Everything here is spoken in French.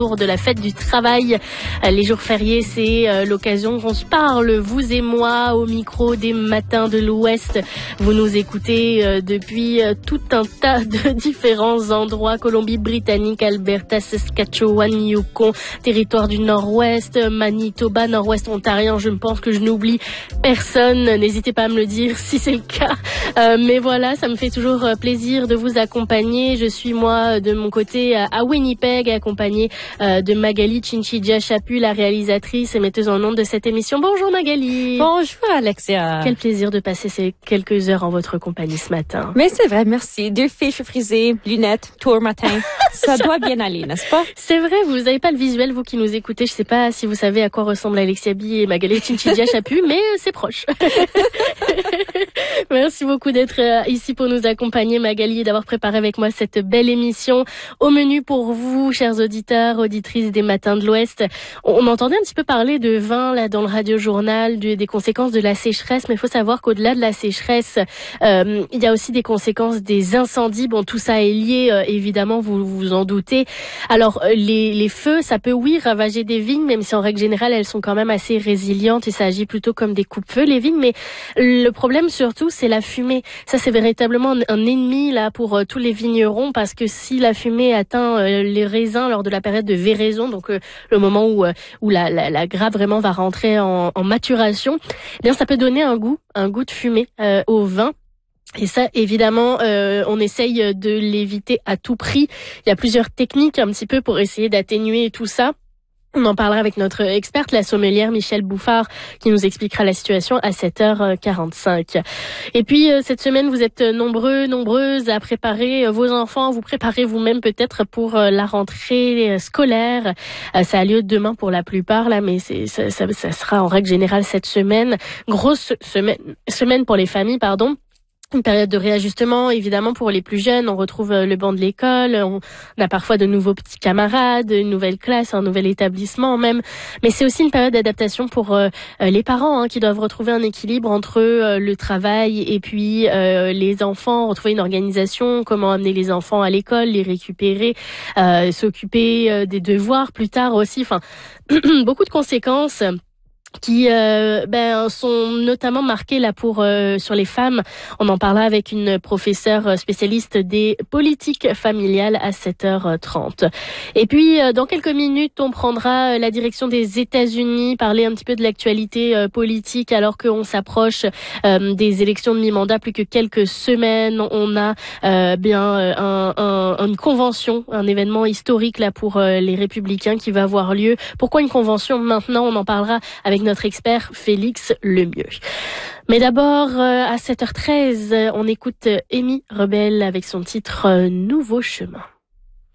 De la fête du travail. Les jours fériés, c'est l'occasion qu'on se parle, vous et moi, au micro des matins de l'Ouest. Vous nous écoutez depuis tout un tas de différents endroits: Colombie-Britannique, Alberta, Saskatchewan, Yukon, territoire du Nord-Ouest, Manitoba, Nord-Ouest ontarien. Je pense que je n'oublie personne. N'hésitez pas à me le dire si c'est le cas. Mais voilà, ça me fait toujours plaisir de vous accompagner. Je suis moi de mon côté à Winnipeg, accompagnée de Magali Chinchidja-Chaput, la réalisatrice et metteuse en ondes de cette émission. Bonjour Magali. Bonjour Alexia. Quel plaisir de passer ces quelques heures en votre compagnie ce matin. Mais c'est vrai, merci. 2 fiches frisées, lunettes, tour matin. Ça doit bien aller, n'est-ce pas? C'est vrai, vous n'avez pas le visuel, vous qui nous écoutez. Je sais pas si vous savez à quoi ressemblent Alexia Bi et Magali Chinchidja-Chaput, mais c'est proche. Merci beaucoup d'être ici pour nous accompagner, Magali, et d'avoir préparé avec moi cette belle émission. Au menu pour vous, chers auditeurs, auditrices des Matins de l'Ouest. On entendait un petit peu parler de vin là dans le radio-journal, des conséquences de la sécheresse, mais il faut savoir qu'au-delà de la sécheresse, il y a aussi des conséquences des incendies. Bon, tout ça est lié, évidemment, vous vous en doutez. Alors, les feux, ça peut, oui, ravager des vignes, même si en règle générale, elles sont quand même assez résilientes et ça agit plutôt comme des coupe-feux, les vignes. Mais le problème surtout, c'est la fumée. Ça, c'est véritablement un ennemi là pour tous les vignerons, parce que si la fumée atteint les raisins lors de la période de véraison, donc le moment où la grappe vraiment va rentrer en maturation, eh bien ça peut donner un goût de fumée au vin. Et ça, évidemment, on essaye de l'éviter à tout prix. Il y a plusieurs techniques un petit peu pour essayer d'atténuer tout ça. On en parlera avec notre experte, la sommelière Michèle Bouffard, qui nous expliquera la situation à 7h45. Et puis, cette semaine, vous êtes nombreuses à préparer vos enfants. Vous préparez vous-même peut-être pour la rentrée scolaire. Ça a lieu demain pour la plupart, là, mais ça sera en règle générale cette semaine. Grosse semaine pour les familles, pardon. Une période de réajustement, évidemment, pour les plus jeunes. On retrouve le banc de l'école, on a parfois de nouveaux petits camarades, une nouvelle classe, un nouvel établissement même. Mais c'est aussi une période d'adaptation pour les parents qui doivent retrouver un équilibre entre le travail et puis les enfants, retrouver une organisation, comment amener les enfants à l'école, les récupérer, s'occuper des devoirs plus tard aussi. Enfin, beaucoup de conséquences qui sont notamment marquées là sur les femmes. On en parlera avec une professeure spécialiste des politiques familiales à 7h30. Et puis dans quelques minutes, on prendra la direction des États-Unis, parler un petit peu de l'actualité politique alors qu'on s'approche des élections de mi-mandat, plus que quelques semaines. On a une convention, un événement historique là pour les républicains qui va avoir lieu. Pourquoi une convention maintenant? On en parlera avec notre expert Félix Lemieux. Mais d'abord, à 7h13, on écoute Amy Rebelle avec son titre Nouveau chemin.